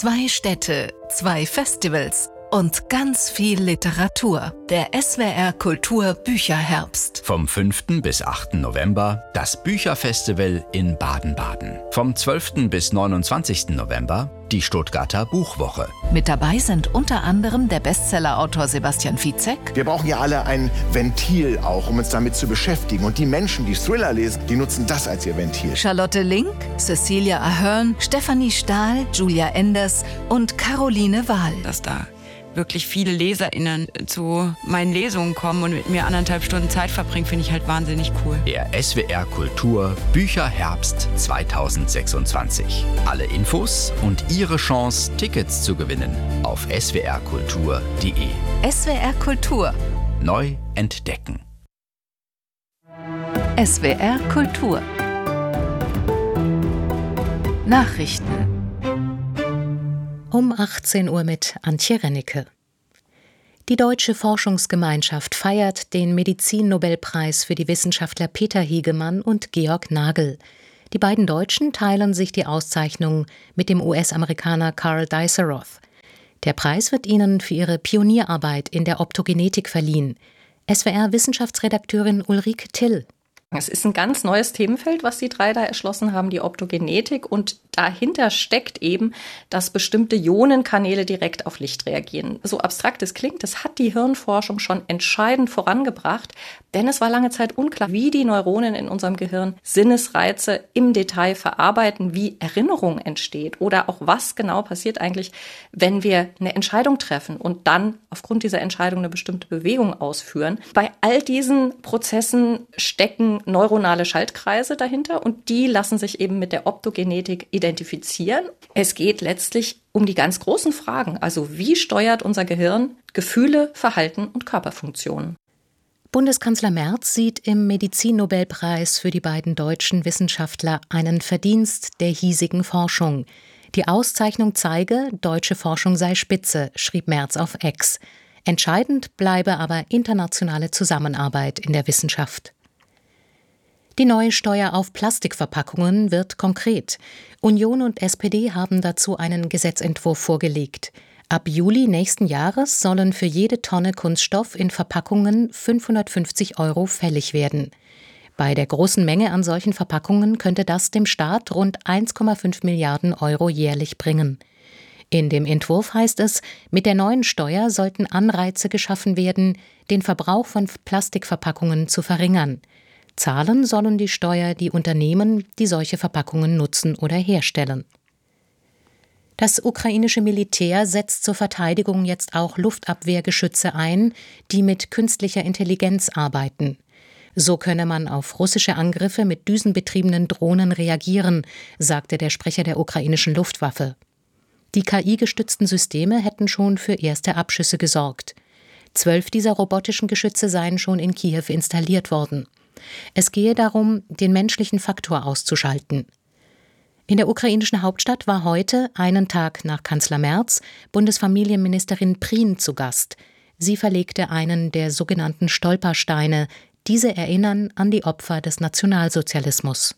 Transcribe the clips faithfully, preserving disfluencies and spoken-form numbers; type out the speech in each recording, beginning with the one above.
Zwei Städte, zwei Festivals und ganz viel Literatur. Der S W R Kultur Bücherherbst. Vom fünften bis achten November das Bücherfestival in Baden-Baden. Vom zwölften bis neunundzwanzigsten November die Stuttgarter Buchwoche. Mit dabei sind unter anderem der Bestsellerautor Sebastian Fitzek. Wir brauchen ja alle ein Ventil auch, um uns damit zu beschäftigen. Und die Menschen, die Thriller lesen, die nutzen das als ihr Ventil. Charlotte Link, Cecilia Ahern, Stefanie Stahl, Julia Enders und Caroline Wahl. Dass da wirklich viele LeserInnen zu meinen Lesungen kommen und mit mir anderthalb Stunden Zeit verbringen, finde ich halt wahnsinnig cool. Der S W R Kultur Bücherherbst zweitausendsechsundzwanzig. Alle Infos und Ihre Chance, Tickets zu gewinnen auf s w r kultur punkt d e. S W R Kultur. Neu entdecken. S W R Kultur. Nachrichten. Um achtzehn Uhr mit Antje Rennecke. Die Deutsche Forschungsgemeinschaft feiert den Medizin-Nobelpreis für die Wissenschaftler Peter Hegemann und Georg Nagel. Die beiden Deutschen teilen sich die Auszeichnung mit dem U S-Amerikaner Carl Diceroth. Der Preis wird ihnen für ihre Pionierarbeit in der Optogenetik verliehen. S W R-Wissenschaftsredakteurin Ulrike Till. Es ist ein ganz neues Themenfeld, was die drei da erschlossen haben, die Optogenetik. Und dahinter steckt eben, dass bestimmte Ionenkanäle direkt auf Licht reagieren. So abstrakt es klingt, das hat die Hirnforschung schon entscheidend vorangebracht. Denn es war lange Zeit unklar, wie die Neuronen in unserem Gehirn Sinnesreize im Detail verarbeiten, wie Erinnerung entsteht oder auch was genau passiert eigentlich, wenn wir eine Entscheidung treffen und dann aufgrund dieser Entscheidung eine bestimmte Bewegung ausführen. Bei all diesen Prozessen stecken neuronale Schaltkreise dahinter und die lassen sich eben mit der Optogenetik identifizieren. Es geht letztlich um die ganz großen Fragen, also wie steuert unser Gehirn Gefühle, Verhalten und Körperfunktionen. Bundeskanzler Merz sieht im Medizin-Nobelpreis für die beiden deutschen Wissenschaftler einen Verdienst der hiesigen Forschung. Die Auszeichnung zeige, deutsche Forschung sei Spitze, schrieb Merz auf X. Entscheidend bleibe aber internationale Zusammenarbeit in der Wissenschaft. Die neue Steuer auf Plastikverpackungen wird konkret. Union und S P D haben dazu einen Gesetzentwurf vorgelegt. Ab Juli nächsten Jahres sollen für jede Tonne Kunststoff in Verpackungen fünfhundertfünfzig Euro fällig werden. Bei der großen Menge an solchen Verpackungen könnte das dem Staat rund eins Komma fünf Milliarden Euro jährlich bringen. In dem Entwurf heißt es, mit der neuen Steuer sollten Anreize geschaffen werden, den Verbrauch von Plastikverpackungen zu verringern. Zahlen sollen die Steuer die Unternehmen, die solche Verpackungen nutzen oder herstellen. Das ukrainische Militär setzt zur Verteidigung jetzt auch Luftabwehrgeschütze ein, die mit künstlicher Intelligenz arbeiten. So könne man auf russische Angriffe mit düsenbetriebenen Drohnen reagieren, sagte der Sprecher der ukrainischen Luftwaffe. Die K I-gestützten Systeme hätten schon für erste Abschüsse gesorgt. Zwölf dieser robotischen Geschütze seien schon in Kiew installiert worden. Es gehe darum, den menschlichen Faktor auszuschalten. In der ukrainischen Hauptstadt war heute, einen Tag nach Kanzler Merz, Bundesfamilienministerin Prien zu Gast. Sie verlegte einen der sogenannten Stolpersteine. Diese erinnern an die Opfer des Nationalsozialismus.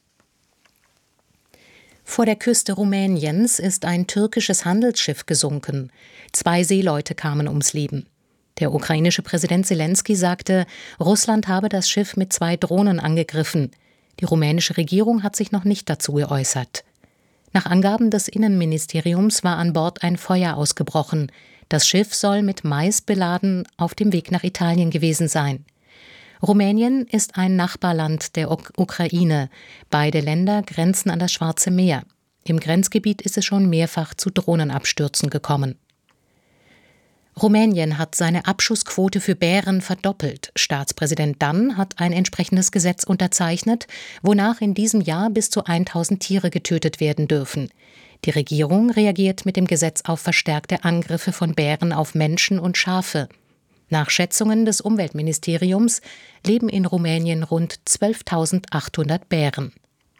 Vor der Küste Rumäniens ist ein türkisches Handelsschiff gesunken. Zwei Seeleute kamen ums Leben. Der ukrainische Präsident Selenskyj sagte, Russland habe das Schiff mit zwei Drohnen angegriffen. Die rumänische Regierung hat sich noch nicht dazu geäußert. Nach Angaben des Innenministeriums war an Bord ein Feuer ausgebrochen. Das Schiff soll mit Mais beladen auf dem Weg nach Italien gewesen sein. Rumänien ist ein Nachbarland der Uk- Ukraine. Beide Länder grenzen an das Schwarze Meer. Im Grenzgebiet ist es schon mehrfach zu Drohnenabstürzen gekommen. Rumänien hat seine Abschussquote für Bären verdoppelt. Staatspräsident Dann hat ein entsprechendes Gesetz unterzeichnet, wonach in diesem Jahr bis zu tausend Tiere getötet werden dürfen. Die Regierung reagiert mit dem Gesetz auf verstärkte Angriffe von Bären auf Menschen und Schafe. Nach Schätzungen des Umweltministeriums leben in Rumänien rund zwölftausendachthundert Bären.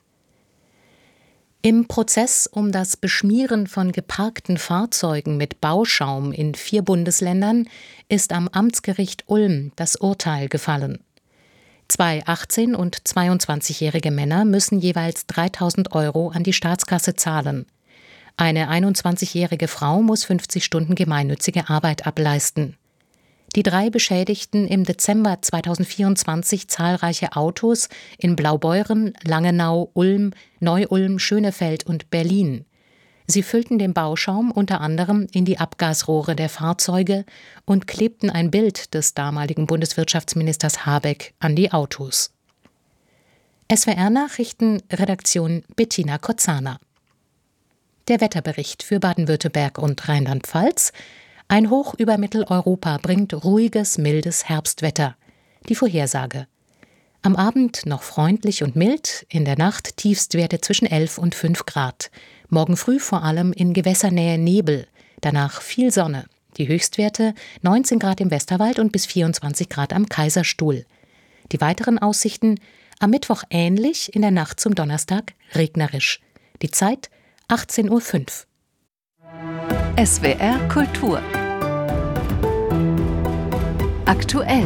Im Prozess um das Beschmieren von geparkten Fahrzeugen mit Bauschaum in vier Bundesländern ist am Amtsgericht Ulm das Urteil gefallen. Zwei achtzehn- und zweiundzwanzigjährige Männer müssen jeweils dreitausend Euro an die Staatskasse zahlen. Eine einundzwanzigjährige Frau muss fünfzig Stunden gemeinnützige Arbeit ableisten. Die drei beschädigten im Dezember zweitausendvierundzwanzig zahlreiche Autos in Blaubeuren, Langenau, Ulm, Neu-Ulm, Schönefeld und Berlin. Sie füllten den Bauschaum unter anderem in die Abgasrohre der Fahrzeuge und klebten ein Bild des damaligen Bundeswirtschaftsministers Habeck an die Autos. S W R-Nachrichten, Redaktion Bettina Kozana. Der Wetterbericht für Baden-Württemberg und Rheinland-Pfalz. Ein Hoch über Mitteleuropa bringt ruhiges, mildes Herbstwetter. Die Vorhersage. Am Abend noch freundlich und mild, in der Nacht Tiefstwerte zwischen elf und fünf Grad. Morgen früh vor allem in Gewässernähe Nebel, danach viel Sonne. Die Höchstwerte neunzehn Grad im Westerwald und bis vierundzwanzig Grad am Kaiserstuhl. Die weiteren Aussichten: am Mittwoch ähnlich, in der Nacht zum Donnerstag regnerisch. Die Zeit achtzehn Uhr fünf. S W R Kultur. Aktuell.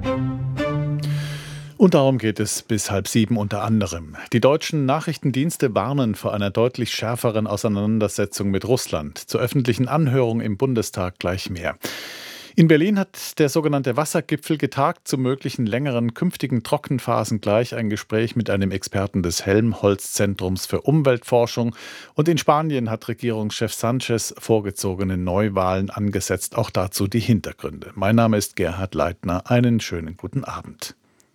Und darum geht es bis halb sieben unter anderem. Die deutschen Nachrichtendienste warnen vor einer deutlich schärferen Auseinandersetzung mit Russland. Zur öffentlichen Anhörung im Bundestag gleich mehr. In Berlin hat der sogenannte Wassergipfel getagt, zu möglichen längeren künftigen Trockenphasen gleich ein Gespräch mit einem Experten des Helmholtz-Zentrums für Umweltforschung. Und in Spanien hat Regierungschef Sánchez vorgezogene Neuwahlen angesetzt. Auch dazu die Hintergründe. Mein Name ist Gerhard Leitner. Einen schönen guten Abend.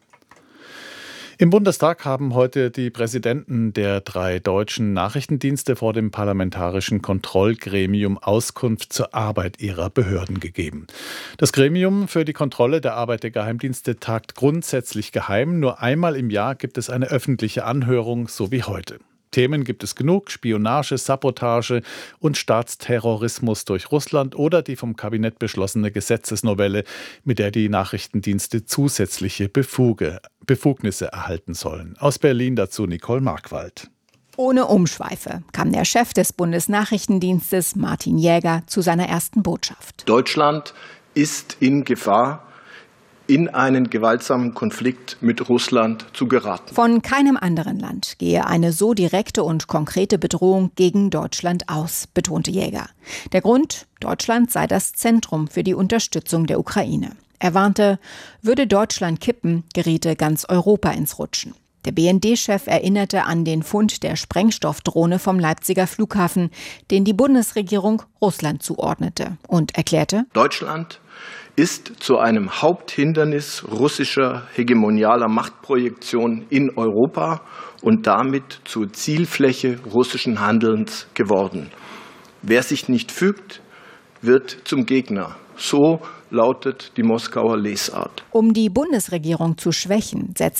Im Bundestag haben heute die Präsidenten der drei deutschen Nachrichtendienste vor dem Parlamentarischen Kontrollgremium Auskunft zur Arbeit ihrer Behörden gegeben. Das Gremium für die Kontrolle der Arbeit der Geheimdienste tagt grundsätzlich geheim. Nur einmal im Jahr gibt es eine öffentliche Anhörung, so wie heute. Themen gibt es genug: Spionage, Sabotage und Staatsterrorismus durch Russland oder die vom Kabinett beschlossene Gesetzesnovelle, mit der die Nachrichtendienste zusätzliche Befuge, Befugnisse erhalten sollen. Aus Berlin dazu Nicole Markwald. Ohne Umschweife kam der Chef des Bundesnachrichtendienstes Martin Jäger zu seiner ersten Botschaft. Deutschland ist in Gefahr, in einen gewaltsamen Konflikt mit Russland zu geraten. Von keinem anderen Land gehe eine so direkte und konkrete Bedrohung gegen Deutschland aus, betonte Jäger. Der Grund: Deutschland sei das Zentrum für die Unterstützung der Ukraine. Er warnte, würde Deutschland kippen, geriete ganz Europa ins Rutschen. Der B N D-Chef erinnerte an den Fund der Sprengstoffdrohne vom Leipziger Flughafen, den die Bundesregierung Russland zuordnete, und erklärte: Deutschland ist zu einem Haupthindernis russischer hegemonialer Machtprojektion in Europa und damit zur Zielfläche russischen Handelns geworden. Wer sich nicht fügt, wird zum Gegner. So lautet die Moskauer Lesart. Um die Bundesregierung zu schwächen, setzt